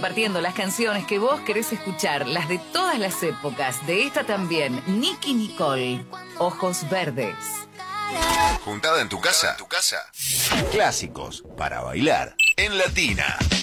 compartiendo las canciones que vos querés escuchar, las de todas las épocas, de esta también, Nicki Nicole, Ojos Verdes. Juntada en tu casa. Clásicos para bailar en Latina.